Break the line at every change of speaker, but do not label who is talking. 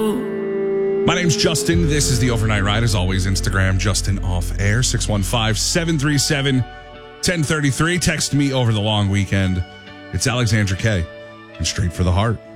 My name's Justin. This is the Overnight Ride. As always, Instagram, Justin Off Air, 615-737-1033. Text me over the long weekend. It's Alexandra K. and Straight for the Heart.